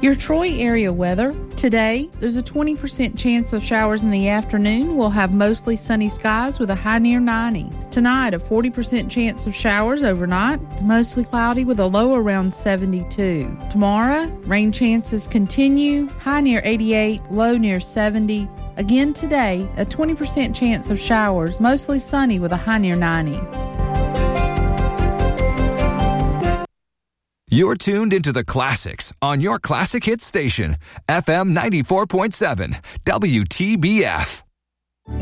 Your Troy area weather. Today, there's a 20% chance of showers in the afternoon. We'll have mostly sunny skies with a high near 90. Tonight, a 40% chance of showers overnight. Mostly cloudy with a low around 72. Tomorrow, rain chances continue. High near 88, low near 70. Again today, a 20% chance of showers. Mostly sunny with a high near 90. You're tuned into the classics on your classic hit station, FM 94.7, WTBF.